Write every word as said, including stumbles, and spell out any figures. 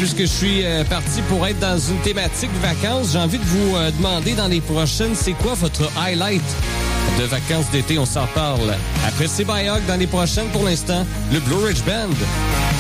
puisque je suis euh, parti pour être dans une thématique de vacances, j'ai envie de vous euh, demander dans les prochaines, c'est quoi votre highlight de vacances d'été? On s'en parle après C-Bioc dans les prochaines. Pour l'instant, le Blue Ridge Band.